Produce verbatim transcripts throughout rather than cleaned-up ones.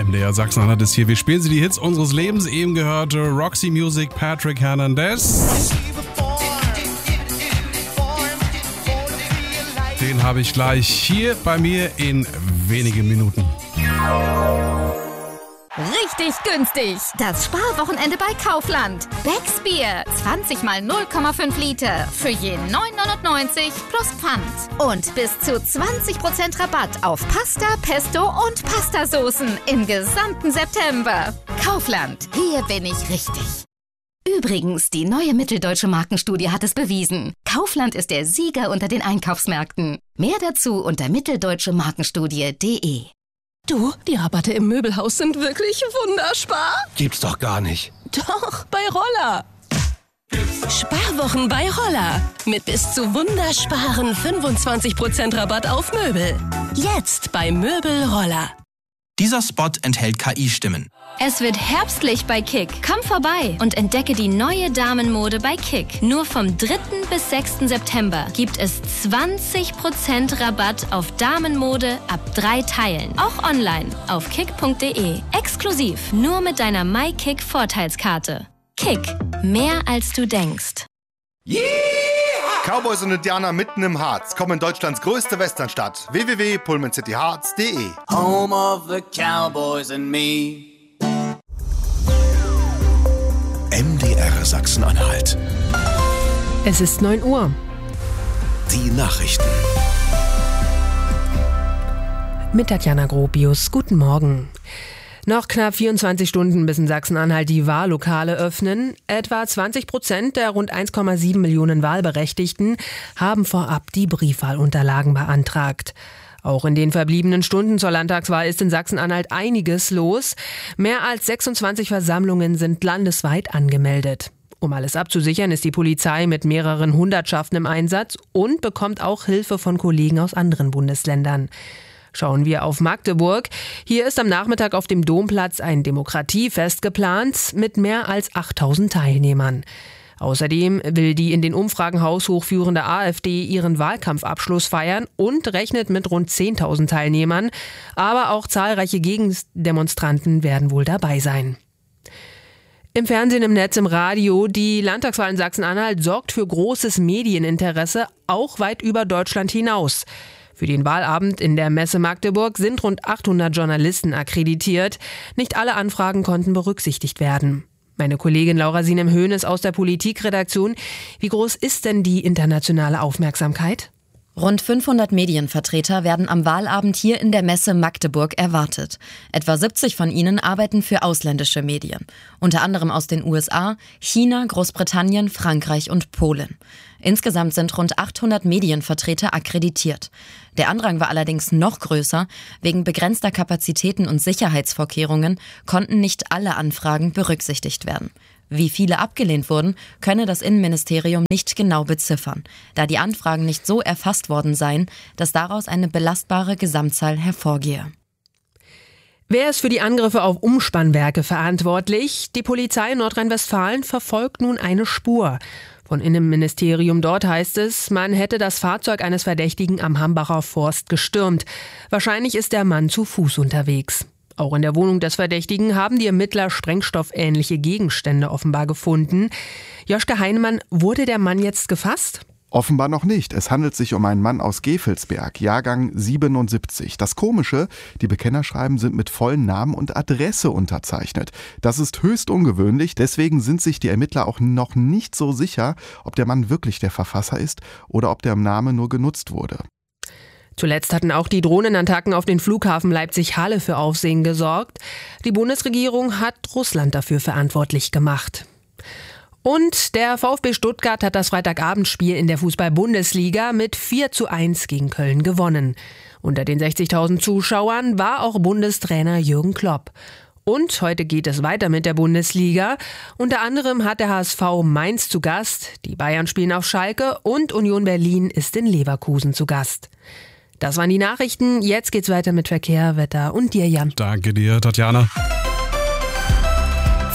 M D R Sachsen-Anhalt ist hier. Wir spielen Sie die Hits unseres Lebens. Eben gehörte Roxy Music, Patrick Hernandez. Den habe ich gleich hier bei mir in wenigen Minuten. Richtig günstig. Das Sparwochenende bei Kaufland. Becks Bier. zwanzig mal null Komma fünf Liter. Für je neun neunundneunzig plus Pfand. Und bis zu zwanzig Prozent Rabatt auf Pasta, Pesto und Pastasoßen im gesamten September. Kaufland. Hier bin ich richtig. Übrigens, die neue Mitteldeutsche Markenstudie hat es bewiesen. Kaufland ist der Sieger unter den Einkaufsmärkten. Mehr dazu unter mitteldeutsche markenstudie punkt de. Du, die Rabatte im Möbelhaus sind wirklich wunderspar. Gibt's doch gar nicht. Doch, bei Roller. Sparwochen bei Roller. Mit bis zu wundersparen fünfundzwanzig Prozent Rabatt auf Möbel. Jetzt bei Möbel Roller. Dieser Spot enthält K I-Stimmen. Es wird herbstlich bei Kick. Komm vorbei und entdecke die neue Damenmode bei Kick. Nur vom dritten bis sechsten September gibt es zwanzig Prozent Rabatt auf Damenmode ab drei Teilen. Auch online auf kick punkt de. Exklusiv nur mit deiner MyKick-Vorteilskarte. Kick. Mehr als du denkst. Yeah! Cowboys und Indianer mitten im Harz kommen in Deutschlands größte Westernstadt. w w w punkt pullman city harz punkt de. Home of the Cowboys and me. M D R Sachsen-Anhalt. Es ist neun Uhr. Die Nachrichten. Mit Tatjana Gropius. Guten Morgen. Noch knapp vierundzwanzig Stunden bis in Sachsen-Anhalt die Wahllokale öffnen. Etwa zwanzig Prozent der rund eins Komma sieben Millionen Wahlberechtigten haben vorab die Briefwahlunterlagen beantragt. Auch in den verbliebenen Stunden zur Landtagswahl ist in Sachsen-Anhalt einiges los. Mehr als sechsundzwanzig Versammlungen sind landesweit angemeldet. Um alles abzusichern, ist die Polizei mit mehreren Hundertschaften im Einsatz und bekommt auch Hilfe von Kollegen aus anderen Bundesländern. Schauen wir auf Magdeburg. Hier ist am Nachmittag auf dem Domplatz ein Demokratiefest geplant mit mehr als achttausend Teilnehmern. Außerdem will die in den Umfragen haushoch führende AfD ihren Wahlkampfabschluss feiern und rechnet mit rund zehntausend Teilnehmern. Aber auch zahlreiche Gegendemonstranten werden wohl dabei sein. Im Fernsehen, im Netz, im Radio. Die Landtagswahl in Sachsen-Anhalt sorgt für großes Medieninteresse, auch weit über Deutschland hinaus. Für den Wahlabend in der Messe Magdeburg sind rund achthundert Journalisten akkreditiert. Nicht alle Anfragen konnten berücksichtigt werden. Meine Kollegin Laura Sinem-Hoeneß aus der Politikredaktion. Wie groß ist denn die internationale Aufmerksamkeit? Rund fünfhundert Medienvertreter werden am Wahlabend hier in der Messe Magdeburg erwartet. Etwa siebzig von ihnen arbeiten für ausländische Medien. Unter anderem aus den U S A, China, Großbritannien, Frankreich und Polen. Insgesamt sind rund achthundert Medienvertreter akkreditiert. Der Andrang war allerdings noch größer. Wegen begrenzter Kapazitäten und Sicherheitsvorkehrungen konnten nicht alle Anfragen berücksichtigt werden. Wie viele abgelehnt wurden, könne das Innenministerium nicht genau beziffern, da die Anfragen nicht so erfasst worden seien, dass daraus eine belastbare Gesamtzahl hervorgehe. Wer ist für die Angriffe auf Umspannwerke verantwortlich? Die Polizei in Nordrhein-Westfalen verfolgt nun eine Spur. Von Innenministerium dort heißt es, man hätte das Fahrzeug eines Verdächtigen am Hambacher Forst gestürmt. Wahrscheinlich ist der Mann zu Fuß unterwegs. Auch in der Wohnung des Verdächtigen haben die Ermittler sprengstoffähnliche Gegenstände offenbar gefunden. Joschke Heinemann, wurde der Mann jetzt gefasst? Offenbar noch nicht. Es handelt sich um einen Mann aus Gevelsberg, Jahrgang siebenundsiebzig. Das Komische, die Bekennerschreiben sind mit vollen Namen und Adresse unterzeichnet. Das ist höchst ungewöhnlich, deswegen sind sich die Ermittler auch noch nicht so sicher, ob der Mann wirklich der Verfasser ist oder ob der Name nur genutzt wurde. Zuletzt hatten auch die Drohnenattacken auf den Flughafen Leipzig-Halle für Aufsehen gesorgt. Die Bundesregierung hat Russland dafür verantwortlich gemacht. Und der VfB Stuttgart hat das Freitagabendspiel in der Fußball-Bundesliga mit vier zu eins gegen Köln gewonnen. Unter den sechzigtausend Zuschauern war auch Bundestrainer Jürgen Klopp. Und heute geht es weiter mit der Bundesliga. Unter anderem hat der H S V Mainz zu Gast, die Bayern spielen auf Schalke und Union Berlin ist in Leverkusen zu Gast. Das waren die Nachrichten. Jetzt geht's weiter mit Verkehr, Wetter und dir, Jan. Danke dir, Tatjana.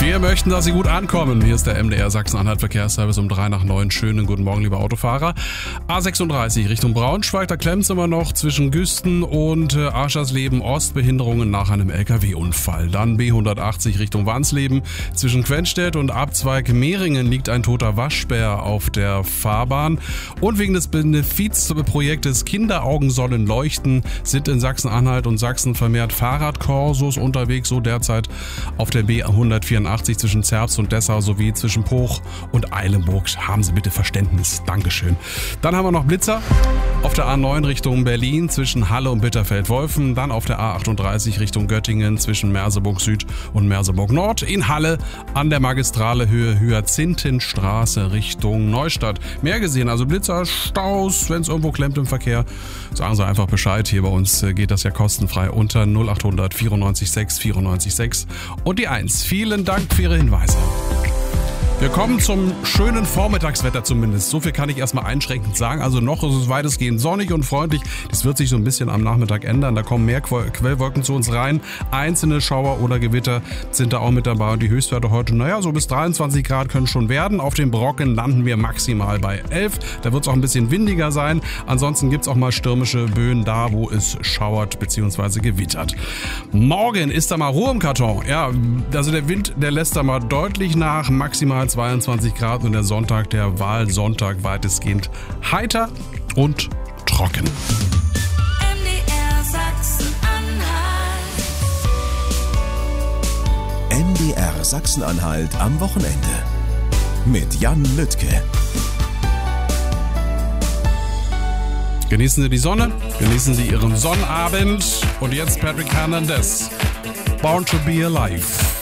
Wir möchten, dass Sie gut ankommen. Hier ist der M D R Sachsen-Anhalt Verkehrsservice um drei nach neun. Schönen guten Morgen, liebe Autofahrer. A sechsunddreißig Richtung Braunschweig, da klemmt es immer noch zwischen Güsten und äh, Aschersleben Ost, Behinderungen nach einem L K W-Unfall. Dann B hundertachtzig Richtung Wansleben. Zwischen Quenstedt und Abzweig Mehringen liegt ein toter Waschbär auf der Fahrbahn. Und wegen des Benefizprojektes Kinderaugen sollen leuchten, sind in Sachsen-Anhalt und Sachsen vermehrt Fahrradkorsos unterwegs, so derzeit auf der B hundertvierundachtzig zwischen Zerbst und Dessau sowie zwischen Poch und Eilenburg. Haben Sie bitte Verständnis. Dankeschön. Dann haben wir noch Blitzer auf der A neun Richtung Berlin zwischen Halle und Bitterfeld-Wolfen. Dann auf der A achtunddreißig Richtung Göttingen zwischen Merseburg Süd und Merseburg Nord. In Halle an der Magistrale Höhe Hyazinthenstraße Richtung Neustadt. Mehr gesehen, also Blitzer, Staus, wenn es irgendwo klemmt im Verkehr. Sagen Sie einfach Bescheid. Hier bei uns geht das ja kostenfrei unter null achthundert vierundneunzig sechs vierundneunzig sechs und die eins. Vielen Dank für Ihre Hinweise. Wir kommen zum schönen Vormittagswetter zumindest. So viel kann ich erstmal einschränkend sagen. Also noch ist es weitestgehend sonnig und freundlich. Das wird sich so ein bisschen am Nachmittag ändern. Da kommen mehr Quellwolken zu uns rein. Einzelne Schauer oder Gewitter sind da auch mit dabei. Und die Höchstwerte heute, naja, so bis dreiundzwanzig Grad können schon werden. Auf dem Brocken landen wir maximal bei elf. Da wird es auch ein bisschen windiger sein. Ansonsten gibt es auch mal stürmische Böen da, wo es schauert bzw. gewittert. Morgen ist da mal Ruhe im Karton. Ja, also der Wind, der lässt da mal deutlich nach. Maximal zweiundzwanzig Grad und der Sonntag, der Wahlsonntag, weitestgehend heiter und trocken. M D R Sachsen-Anhalt. M D R Sachsen-Anhalt am Wochenende mit Jan Lüttke. Genießen Sie die Sonne, genießen Sie Ihren Sonnabend und jetzt Patrick Hernandez. Born to be Alive.